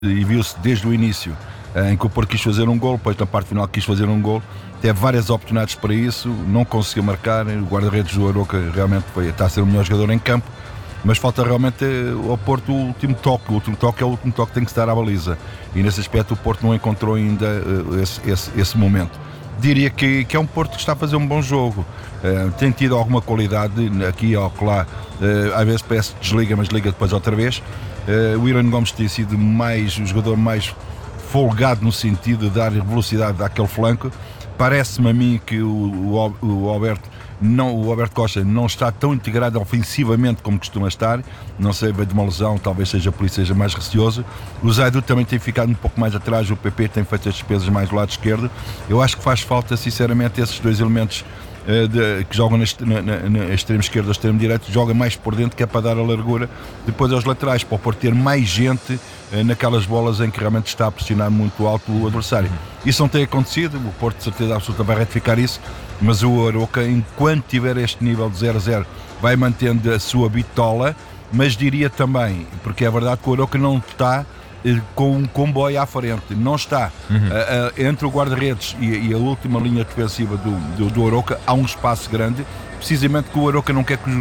e viu-se desde o início em que o Porto quis fazer um gol, depois na parte final quis fazer um gol, teve várias oportunidades para isso, não conseguiu marcar. O guarda-redes do Arouca realmente está a ser o melhor jogador em campo, mas falta realmente ao Porto o último toque. O último toque é o último toque que tem que se dar à baliza, e nesse aspecto o Porto não encontrou ainda esse momento. Diria que é um Porto que está a fazer um bom jogo, tem tido alguma qualidade aqui ou lá, às vezes parece que desliga, mas liga depois outra vez. O Irene Gomes tem sido o jogador mais folgado no sentido de dar velocidade àquele flanco. Parece-me a mim que o Alberto Costa não está tão integrado ofensivamente como costuma estar. Não sei, veio de uma lesão, talvez seja por isso seja mais receoso. O Zaidu também tem ficado um pouco mais atrás, o PP tem feito as despesas mais do lado esquerdo. Eu acho que faz falta sinceramente esses dois elementos que jogam na extremo esquerdo ou extremo direito, joga mais por dentro, que é para dar a largura depois aos laterais, para o Porto ter mais gente naquelas bolas em que realmente está a pressionar muito alto o adversário. Isso não tem acontecido, o Porto de certeza absoluta vai retificar isso, mas o Arouca, enquanto tiver este nível de 0-0, vai mantendo a sua bitola, mas diria também, porque é verdade que o Arouca não está com um comboio à frente, não está. Entre o guarda-redes e a última linha defensiva do Arouca há um espaço grande, precisamente que o Arouca não quer que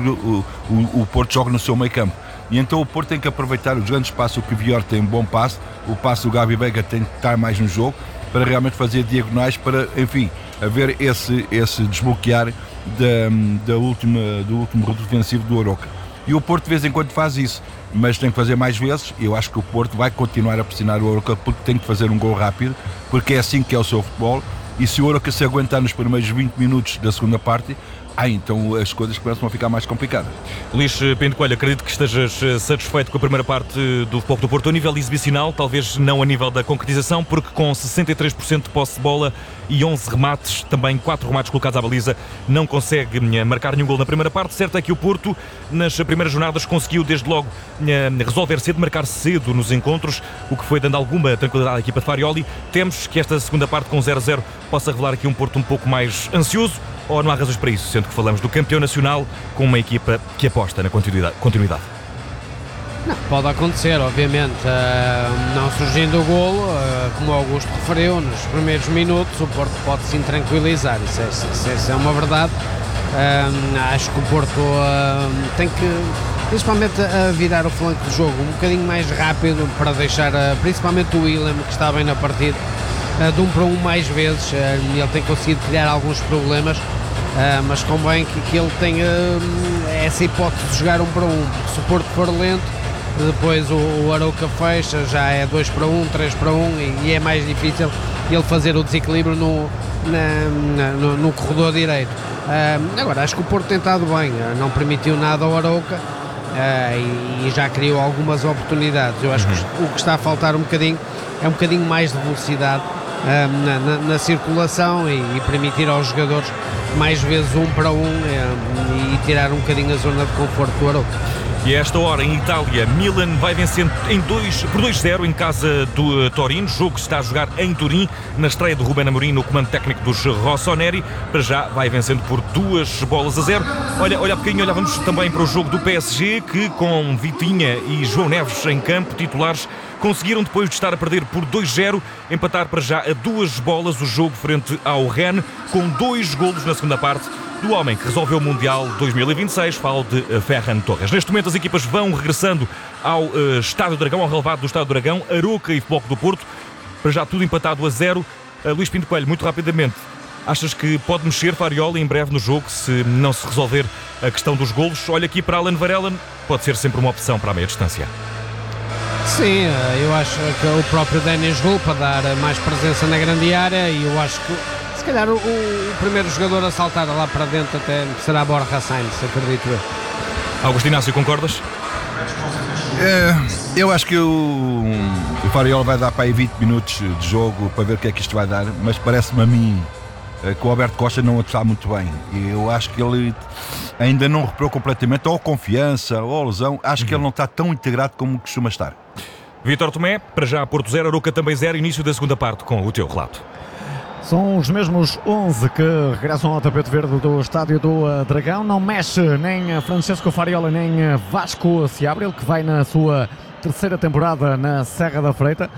o Porto jogue no seu meio campo, e então o Porto tem que aproveitar os grandes passos. O que o Vior tem um bom passe, o passe do Gabi Veiga tem que estar mais no jogo para realmente fazer diagonais, para enfim haver esse desbloquear do último reduto defensivo do Arouca. E o Porto de vez em quando faz isso, mas tem que fazer mais vezes. Eu acho que o Porto vai continuar a pressionar o Arouca, porque tem que fazer um gol rápido, porque é assim que é o seu futebol. E se o Arouca se aguentar nos primeiros 20 minutos da segunda parte, então as coisas começam a ficar mais complicadas. Luís Pinto Coelho, acredito que estejas satisfeito com a primeira parte do Futebol do Porto a nível exibicional, talvez não a nível da concretização, porque com 63% de posse de bola e 11 remates, também 4 remates colocados à baliza, não consegue marcar nenhum gol na primeira parte. Certo é que o Porto, nas primeiras jornadas, conseguiu desde logo resolver cedo, marcar cedo nos encontros, o que foi dando alguma tranquilidade à equipa de Farioli. Temos que esta segunda parte com 0-0 possa revelar aqui um Porto um pouco mais ansioso, ou não há razões para isso, sendo que falamos do campeão nacional com uma equipa que aposta na continuidade? Não, pode acontecer, obviamente, não surgindo o golo, como o Augusto referiu, nos primeiros minutos o Porto pode se tranquilizar, isso é uma verdade. Acho que o Porto tem que, principalmente, virar o flanco do jogo um bocadinho mais rápido, para deixar principalmente o Willem, que está bem na partida, de 1 para 1 mais vezes. Ele tem conseguido criar alguns problemas, mas convém que ele tenha essa hipótese de jogar 1 para 1, porque se o Porto for lento, depois o Arouca fecha, já é 2 para 1, 3 para 1, e é mais difícil ele fazer o desequilíbrio no corredor direito. Agora, acho que o Porto tem estado bem, não permitiu nada ao Arouca, e já criou algumas oportunidades. Eu acho que o que está a faltar um bocadinho é um bocadinho mais de velocidade na circulação, e permitir aos jogadores mais vezes 1 para 1, e tirar um bocadinho a zona de conforto do Arouca. E a esta hora, em Itália, Milan vai vencendo por 2-0 em casa do Torino, jogo que se está a jogar em Turim, na estreia de Ruben Amorim no comando técnico dos rossoneri. Para já vai vencendo por 2-0. Olhávamos também para o jogo do PSG, que com Vitinha e João Neves em campo, titulares, conseguiram, depois de estar a perder por 2-0, empatar para já a 2 bolas o jogo frente ao Rennes, com 2 golos na segunda parte do homem que resolveu o Mundial 2026, falo de Ferran Torres. Neste momento as equipas vão regressando ao Estádio do Dragão, ao relevado do Estádio do Dragão, Arouca e Futebol do Porto, para já tudo empatado a 0. Luís Pinto Coelho, muito rapidamente, achas que pode mexer Farioli em breve no jogo, se não se resolver a questão dos golos? Olha aqui para Alan Varela, pode ser sempre uma opção para a meia distância. Sim, eu acho que o próprio Denis Gol, para dar mais presença na grande área, e eu acho que se calhar o primeiro jogador a saltar lá para dentro até será Borja Sainz, acredito eu. Augusto Inácio, concordas? Eu acho que o Farioli vai dar para aí 20 minutos de jogo para ver o que é que isto vai dar, mas parece-me a mim que o Alberto Costa não está muito bem, e eu acho que ele ainda não recuperou completamente, ou confiança, ou lesão. Acho que ele não está tão integrado como costuma estar. Vítor Tomé, para já Porto 0, Arouca também 0, início da segunda parte com o teu relato. São os mesmos 11 que regressam ao tapete verde do Estádio do Dragão. Não mexe nem Francesco Farioli nem Vasco Seabra, ele que vai na sua terceira temporada na Serra da Freita.